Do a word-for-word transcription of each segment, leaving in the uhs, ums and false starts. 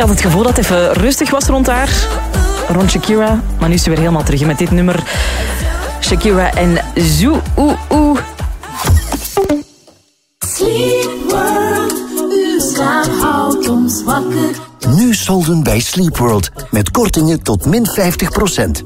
had het gevoel dat het even rustig was rond haar. Rond Shakira. Maar nu is ze weer helemaal terug met dit nummer. Shakira en Zoo Oeh Oeh. Sleep World, uw slaap houdt ons wakker. Nu solden bij Sleep World met kortingen tot min vijftig procent.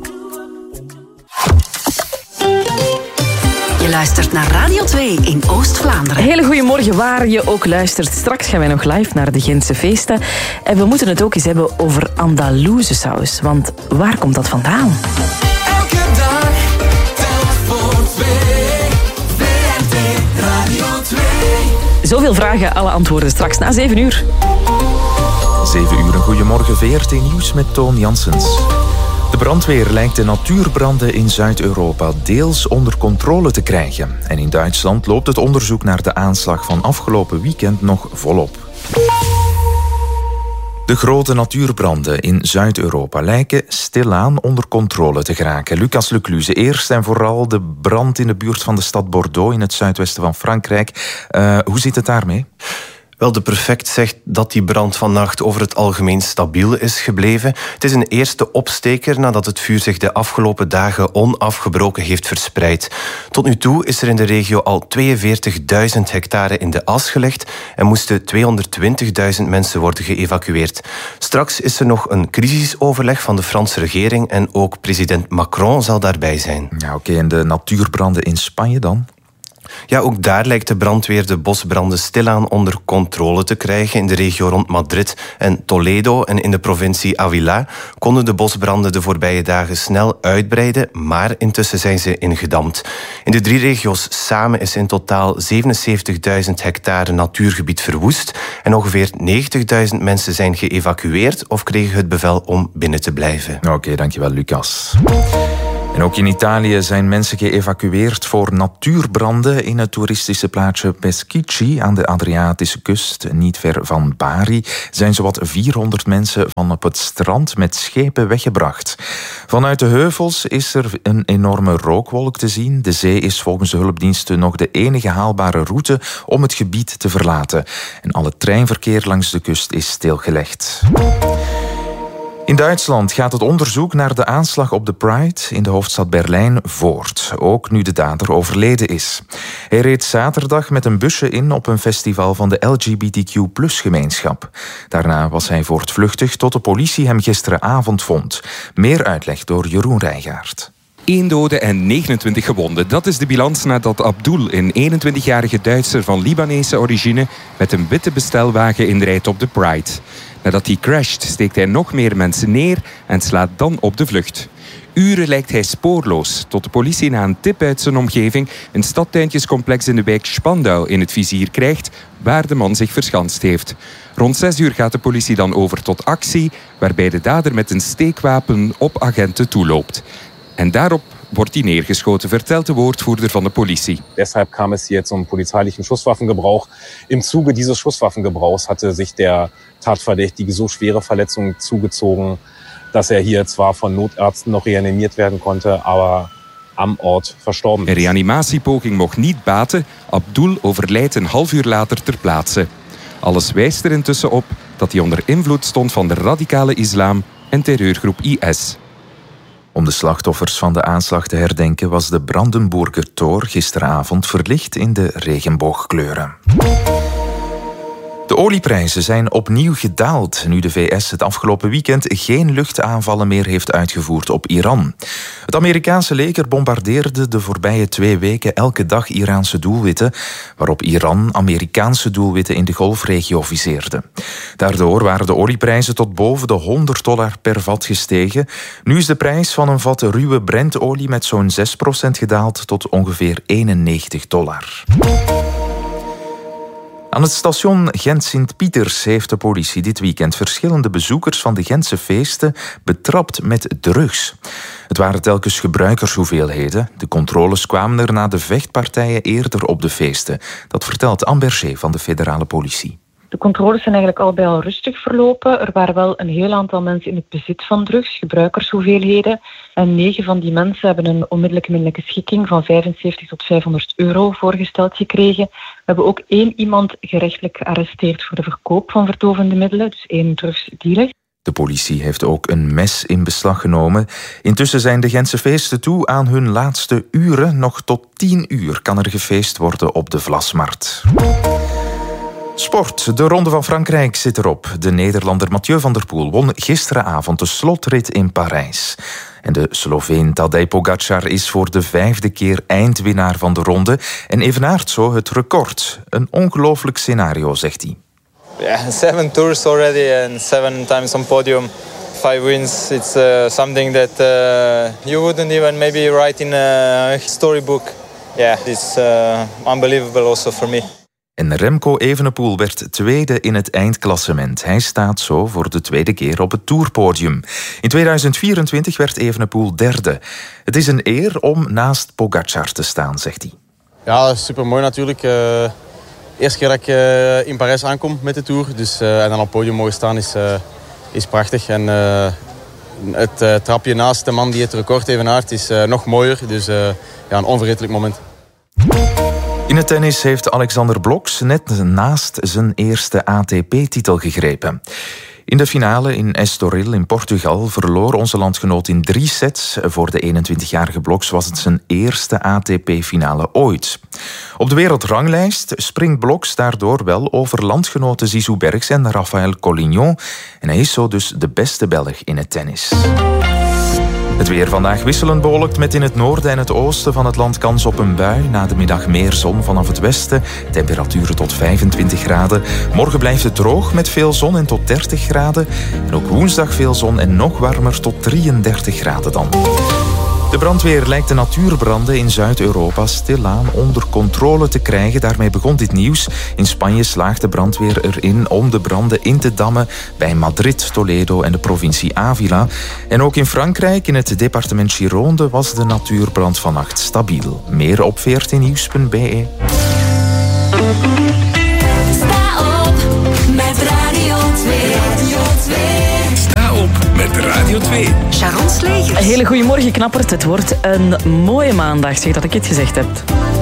Je luistert naar Radio twee in Oost-Vlaanderen. Hele goeiemorgen, waar je ook luistert. Straks gaan wij nog live naar de Gentse feesten. En we moeten het ook eens hebben over Andalouse saus. Want waar komt dat vandaan? Elke dag, telk voor twee. V R T Radio twee. Zoveel vragen, alle antwoorden straks na zeven uur. zeven uur, een goedemorgen. V R T Nieuws met Toon Janssens. De brandweer lijkt de natuurbranden in Zuid-Europa deels onder controle te krijgen. En in Duitsland loopt het onderzoek naar de aanslag van afgelopen weekend nog volop. De grote natuurbranden in Zuid-Europa lijken stilaan onder controle te geraken. Lucas Lecluze, eerst en vooral de brand in de buurt van de stad Bordeaux in het zuidwesten van Frankrijk. Uh, hoe zit het daarmee? Wel, de prefect zegt dat die brand vannacht over het algemeen stabiel is gebleven. Het is een eerste opsteker nadat het vuur zich de afgelopen dagen onafgebroken heeft verspreid. Tot nu toe is er in de regio al tweeënveertigduizend hectare in de as gelegd en moesten tweehonderdtwintigduizend mensen worden geëvacueerd. Straks is er nog een crisisoverleg van de Franse regering en ook president Macron zal daarbij zijn. Ja, oké, en de natuurbranden in Spanje dan? Ja, ook daar lijkt de brandweer de bosbranden stilaan onder controle te krijgen. In de regio rond Madrid en Toledo en in de provincie Ávila konden de bosbranden de voorbije dagen snel uitbreiden, maar intussen zijn ze ingedampt. In de drie regio's samen is in totaal zevenenzeventigduizend hectare natuurgebied verwoest en ongeveer negentigduizend mensen zijn geëvacueerd of kregen het bevel om binnen te blijven. Oké, okay, dankjewel Lucas. En ook in Italië zijn mensen geëvacueerd voor natuurbranden in het toeristische plaatsje Peschici aan de Adriatische kust. Niet ver van Bari zijn zowat vierhonderd mensen van op het strand met schepen weggebracht. Vanuit de heuvels is er een enorme rookwolk te zien. De zee is volgens de hulpdiensten nog de enige haalbare route om het gebied te verlaten. En alle treinverkeer langs de kust is stilgelegd. In Duitsland gaat het onderzoek naar de aanslag op de Pride in de hoofdstad Berlijn voort, ook nu de dader overleden is. Hij reed zaterdag met een busje in op een festival van de L G B T Q plus gemeenschap. Daarna was hij voortvluchtig tot de politie hem gisteravond vond. Meer uitleg door Jeroen Rijgaard. één dode en negenentwintig gewonden. Dat is de balans nadat Abdul, een eenentwintigjarige Duitser van Libanese origine, met een witte bestelwagen inrijdt op de Pride. Nadat hij crasht, steekt hij nog meer mensen neer en slaat dan op de vlucht. Uren lijkt hij spoorloos, tot de politie na een tip uit zijn omgeving een stadtuintjescomplex in de wijk Spandau in het vizier krijgt, waar de man zich verschanst heeft. Rond zes uur gaat de politie dan over tot actie, waarbij de dader met een steekwapen op agenten toeloopt. En daarop wordt hij neergeschoten, vertelt de woordvoerder van de politie. Deshalb kam es hier zum polizeilichen Schusswaffengebrauch. Im Zuge dieses Schusswaffengebrauchs hatte sich der Tatverdächtige so schwere Verletzungen zugezogen, dass er hier zwar von Notärzten noch reanimiert werden konnte, aber am Ort verstorben is. Een reanimatiepoging mocht niet baten. Abdul overlijdt een half uur later ter plaatse. Alles wijst er intussen op dat hij onder invloed stond van de radicale islam en terreurgroep I S. Om de slachtoffers van de aanslag te herdenken was de Brandenburger Tor gisteravond verlicht in de regenboogkleuren. De olieprijzen zijn opnieuw gedaald nu de V S het afgelopen weekend geen luchtaanvallen meer heeft uitgevoerd op Iran. Het Amerikaanse leger bombardeerde de voorbije twee weken elke dag Iraanse doelwitten, waarop Iran Amerikaanse doelwitten in de golfregio viseerde. Daardoor waren de olieprijzen tot boven de honderd dollar per vat gestegen. Nu is de prijs van een vat ruwe Brentolie met zo'n zes procent gedaald tot ongeveer eenennegentig dollar. Aan het station Gent-Sint-Pieters heeft de politie dit weekend verschillende bezoekers van de Gentse feesten betrapt met drugs. Het waren telkens gebruikershoeveelheden. De controles kwamen er na de vechtpartijen eerder op de feesten. Dat vertelt Anne Berger van de federale politie. De controles zijn eigenlijk allebei al rustig verlopen. Er waren wel een heel aantal mensen in het bezit van drugs, gebruikershoeveelheden. En negen van die mensen hebben een onmiddellijke middelijke schikking van vijfenzeventig tot vijfhonderd euro voorgesteld gekregen. We hebben ook één iemand gerechtelijk gearresteerd voor de verkoop van verdovende middelen, dus één drugsdealer. De politie heeft ook een mes in beslag genomen. Intussen zijn de Gentse feesten toe aan hun laatste uren. Nog tot tien uur kan er gefeest worden op de Vlasmarkt. Sport. De Ronde van Frankrijk zit erop. De Nederlander Mathieu van der Poel won gisteravond de slotrit in Parijs. En de Sloveen Tadej Pogačar is voor de vijfde keer eindwinnaar van de ronde en evenaart zo het record. Een ongelooflijk scenario, zegt hij. Yeah, seven tours already and seven times on podium, five wins. It's uh, something that uh, you wouldn't even maybe write in a storybook. Yeah, it's uh, unbelievable also for me. En Remco Evenepoel werd tweede in het eindklassement. Hij staat zo voor de tweede keer op het toerpodium. In tweeduizend vierentwintig werd Evenepoel derde. Het is een eer om naast Pogačar te staan, zegt hij. Ja, super mooi natuurlijk. Uh, eerste keer dat ik uh, in Parijs aankom met de Tour. Dus, uh, en dan op het podium mogen staan is, uh, is prachtig. En uh, het uh, trapje naast de man die het record evenaart is uh, nog mooier. Dus uh, ja, een onvergetelijk moment. In het tennis heeft Alexander Bloks net naast zijn eerste A T P-titel gegrepen. In de finale in Estoril in Portugal verloor onze landgenoot in drie sets. Voor de eenentwintigjarige Bloks was het zijn eerste A T P-finale ooit. Op de wereldranglijst springt Bloks daardoor wel over landgenoten Zizou Bergs en Raphaël Collignon. En hij is zo dus de beste Belg in het tennis. Het weer vandaag wisselend bewolkt met in het noorden en het oosten van het land kans op een bui. Na de middag meer zon vanaf het westen. Temperaturen tot vijfentwintig graden. Morgen blijft het droog met veel zon en tot dertig graden. En ook woensdag veel zon en nog warmer tot drieëndertig graden dan. De brandweer lijkt de natuurbranden in Zuid-Europa stilaan onder controle te krijgen. Daarmee begon dit nieuws. In Spanje slaagt de brandweer erin om de branden in te dammen bij Madrid, Toledo en de provincie Ávila. En ook in Frankrijk, in het departement Gironde, was de natuurbrand vannacht stabiel. Meer op veertien nieuws punt b e. Sta op met Radio twee. Radio twee. Sta op met Radio twee. Sharon Slegers. Een hele goede morgen, knappert. Het wordt een mooie maandag, zeg dat ik het gezegd heb.